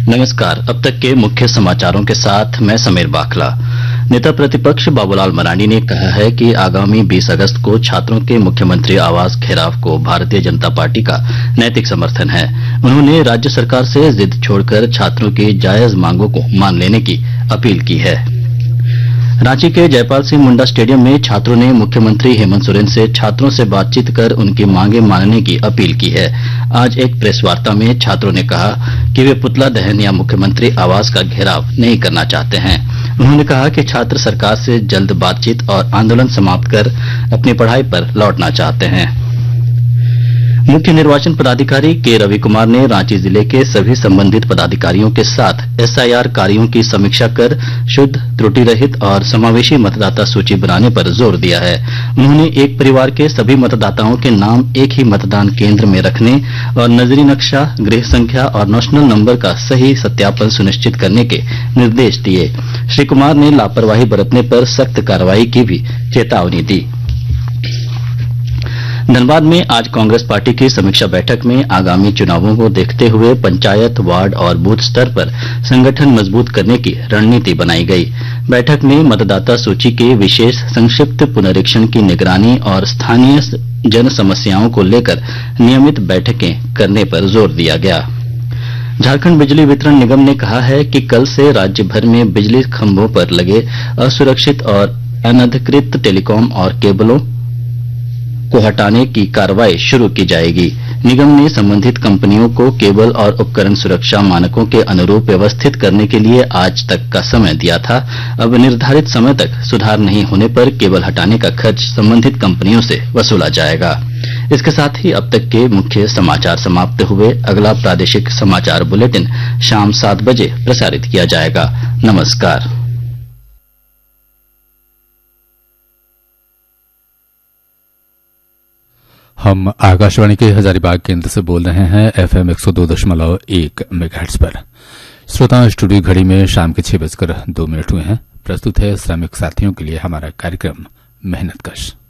नमस्कार। अब तक के मुख्य समाचारों के साथ मैं समीर बाखला। नेता प्रतिपक्ष बाबूलाल मरांडी ने कहा है कि आगामी 20 अगस्त को छात्रों के मुख्यमंत्री आवास घेराव को भारतीय जनता पार्टी का नैतिक समर्थन है। उन्होंने राज्य सरकार से जिद छोड़कर छात्रों की जायज मांगों को मान लेने की अपील की है। रांची के जयपाल सिंह मुंडा स्टेडियम में छात्रों ने मुख्यमंत्री हेमंत सोरेन से छात्रों से बातचीत कर उनकी मांगे मानने की अपील की है। आज एक प्रेस वार्ता में छात्रों ने कहा कि वे पुतला दहन या मुख्यमंत्री आवास का घेराव नहीं करना चाहते हैं। उन्होंने कहा कि छात्र सरकार से जल्द बातचीत और आंदोलन समाप्त कर अपनी पढ़ाई पर लौटना चाहते हैं। मुख्य निर्वाचन पदाधिकारी के रवि कुमार ने रांची जिले के सभी संबंधित पदाधिकारियों के साथ एसआईआर कार्यों की समीक्षा कर शुद्ध, त्रुटि रहित और समावेशी मतदाता सूची बनाने पर जोर दिया है। उन्होंने एक परिवार के सभी मतदाताओं के नाम एक ही मतदान केंद्र में रखने और नजरी नक्शा, गृह संख्या और नेशनल नंबर का सही सत्यापन सुनिश्चित करने के निर्देश दिए। श्री कुमार ने लापरवाही बरतने पर सख्त कार्रवाई की भी चेतावनी दी। धनबाद में आज कांग्रेस पार्टी की समीक्षा बैठक में आगामी चुनावों को देखते हुए पंचायत, वार्ड और बूथ स्तर पर संगठन मजबूत करने की रणनीति बनाई गई। बैठक में मतदाता सूची के विशेष संक्षिप्त पुनरीक्षण की निगरानी और स्थानीय जन समस्याओं को लेकर नियमित बैठकें करने पर जोर दिया गया। झारखंड बिजली वितरण निगम ने कहा है कि कल से राज्य भर में बिजली खंभों पर लगे असुरक्षित और अनधिकृत टेलीकॉम और केबलों को हटाने की कार्रवाई शुरू की जाएगी। निगम ने संबंधित कंपनियों को केबल और उपकरण सुरक्षा मानकों के अनुरूप व्यवस्थित करने के लिए आज तक का समय दिया था। अब निर्धारित समय तक सुधार नहीं होने पर केबल हटाने का खर्च संबंधित कंपनियों से वसूला जाएगा। इसके साथ ही अब तक के मुख्य समाचार समाप्त हुए। अगला प्रादेशिक समाचार बुलेटिन शाम 7 बजे प्रसारित किया जाएगा। नमस्कार। हम आकाशवाणी के हजारीबाग केंद्र से बोल रहे हैं FM 102.1 मेगाहर्ट्ज पर। श्रोताओं, स्टूडियो घड़ी में शाम के 6:02 हुए हैं। प्रस्तुत है श्रमिक साथियों के लिए हमारा कार्यक्रम मेहनत कश।